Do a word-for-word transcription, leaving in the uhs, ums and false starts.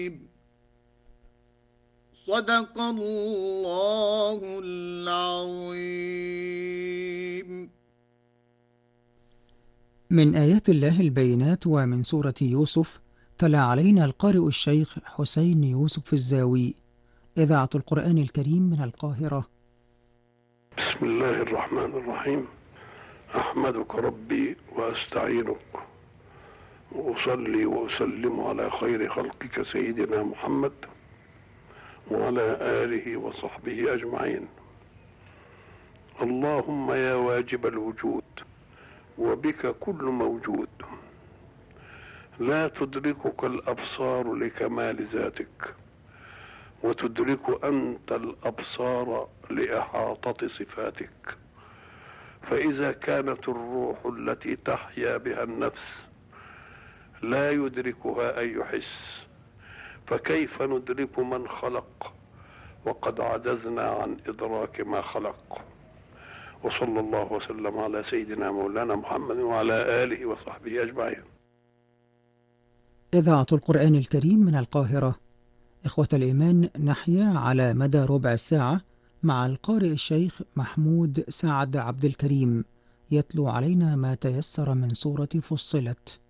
صدق الله العظيم. من آيات الله البينات ومن سورة يوسف. تلا علينا القارئ الشيخ حسين يوسف الزاوي. إذاعة القرآن الكريم من القاهرة. بسم الله الرحمن الرحيم. أحمدك ربي وأستعينك وأصلي وأسلم على خير خلقك سيدنا محمد وعلى آله وصحبه أجمعين. اللهم يا واجب الوجود وبك كل موجود، لا تدركك الأبصار لكمال ذاتك، وتدرك أنت الأبصار لإحاطة صفاتك. فإذا كانت الروح التي تحيا بها النفس لا يدركها أي حس، فكيف ندرك من خلق وقد عجزنا عن إدراك ما خلق؟ وصلى الله وسلم على سيدنا مولانا محمد وعلى آله وصحبه أجمعين. إذاعة القرآن الكريم من القاهرة. إخوة الإيمان، نحيا على مدى ربع ساعة مع القارئ الشيخ محمود سعد عبد الكريم، يتلو علينا ما تيسر من سورة فصلت.